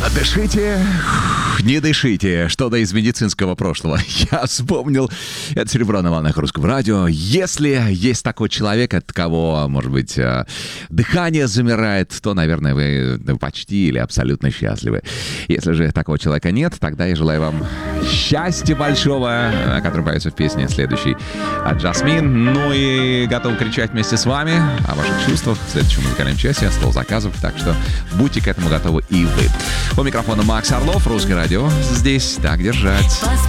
Дышите, не дышите. Что-то из медицинского прошлого. Я вспомнил. Это «Серебро на волнах Русского радио». Если есть такой человек, от кого, может быть, дыхание замирает, то, наверное, вы почти или абсолютно счастливы. Если же такого человека нет, тогда я желаю вам счастья большого, которое поется в песне следующей от Жасмин. Ну и готов кричать вместе с вами о ваших чувствах в следующем музыкальном часе, стол заказов. Так что будьте к этому готовы и вы. У микрофона Макс Орлов, Русское радио. Здесь так держать.